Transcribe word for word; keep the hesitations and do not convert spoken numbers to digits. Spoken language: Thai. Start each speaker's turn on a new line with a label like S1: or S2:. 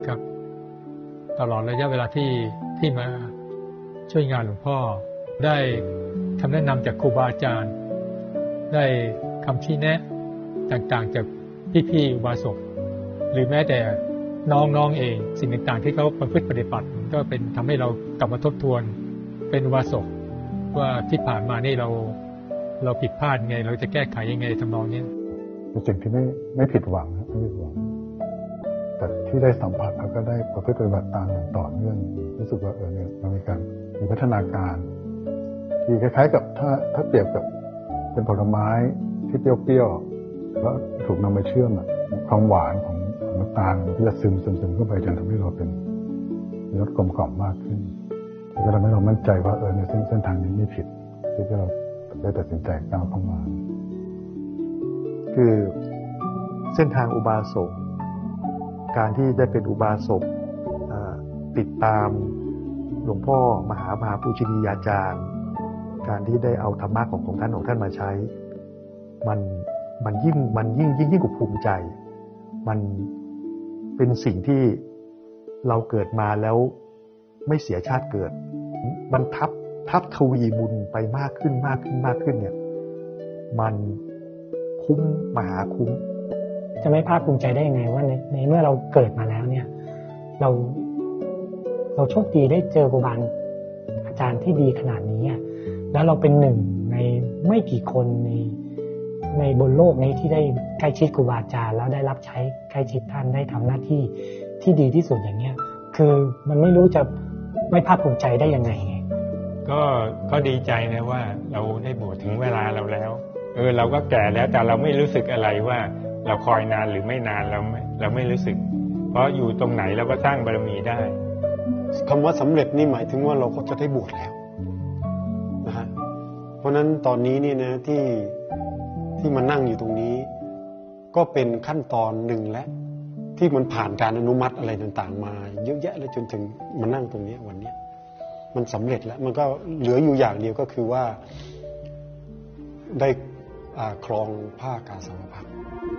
S1: ครับตลอดระยะเวลาที่ที่มาช่วยงานหลวงพ่อได้คำแนะนำจากครูบาอาจารย์ได้คำชี้แนะต่างๆจากพี่ๆอุบาสกหรือแม้แต่น้องๆเองสิ่งต่างๆที่เขาประพฤติปฏิบัติก็เป็นทำให้เรากลับมาทบทวนเป็นอุบาสกว่าที่ผ่านมานี่เราเราผิดพลาดไงเราจะแก้ไขยังไงทำนองนี้
S2: เป็นสิ่งที่ไม่ไม่ผิดหวังนะไม่ผิดหวังแต่ที่ได้สัมผัสแล้วก็ได้ประพฤติปฏิบัติตามอย่างต่อเนื่องรู้สึกว่าเออเนี่ยมันมีการมีพัฒนาการที่คล้ายๆกับถ้าถ้าเปรียบกับเป็นผลไม้ที่เปรี้ยวๆแล้วถูกนำไปเชื่อมความหวานของน้ำตาลที่จะซึมซึมซึมเข้าไปจนทำให้เราเป็นรสกลมกล่อมมากขึ้นก็ทำให้เรามั่นใจว่าเออในเส้นเส้นทางนี้ไม่ผิดที่เราได้ตัดสินใจก้าวเข้ามา
S3: คือเส้นทางอุบาสกการที่ได้เป็นอุบาสกติดตามหลวงพ่อมหามหาปูชนียาจารย์การที่ได้เอาธรรมะของของท่านของท่านมาใช้มันมันยิ่งมันยิ่งยิ่งยิ่งกว่าภูมิใจมันเป็นสิ่งที่เราเกิดมาแล้วไม่เสียชาติเกิดมันทับทับทวีบุญไปมากขึ้นมากขึ้นมากขึ้นเนี่ยมันคุ้มมหาคุ้ม
S4: จะไม่ภาคภูมิใจได้ยังไงว่าในในเมื่อเราเกิดมาแล้วเนี่ยเราเราโชคดีได้เจอครูบาอาจารย์ที่ดีขนาดนี้แล้วเราเป็นหนึ่งในไม่กี่คนในในบนโลกนี้ที่ได้ใกล้ชิดครูบาอาจารย์แล้วได้รับใช้ใกล้ชิดท่านได้ทำหน้าที่ที่ดีที่สุดอย่างเงี้ยคือมันไม่รู้จะไม่ภาคภูมิใจได้ยังไง
S1: ก็ก็ดีใจนะว่าเราได้บวชถึงเวลาเราแล้วเออเราก็แก่แล้วแต่เราไม่รู้สึกอะไรว่าเราคอยนานหรือไม่นานเราไม่เราไม่รู้สึกเพราะอยู่ตรงไหนเราก็สร้างบารมีได้
S5: คำว่าสำเร็จนี่หมายถึงว่าเราก็จะได้บวชแล้วนะฮะเพราะฉะนั้นตอนนี้นี่นะที่ที่มานั่งอยู่ตรงนี้ก็เป็นขั้นตอนหนึ่งและที่มันผ่านการอนุมัติอะไรต่างๆมาเยอะแยะเลยจนถึงมานั่งตรงนี้วันนี้มันสำเร็จแล้วมันก็เหลืออยู่อย่างเดียวก็คือว่าได้ครองผ้ากาสาวพัสต์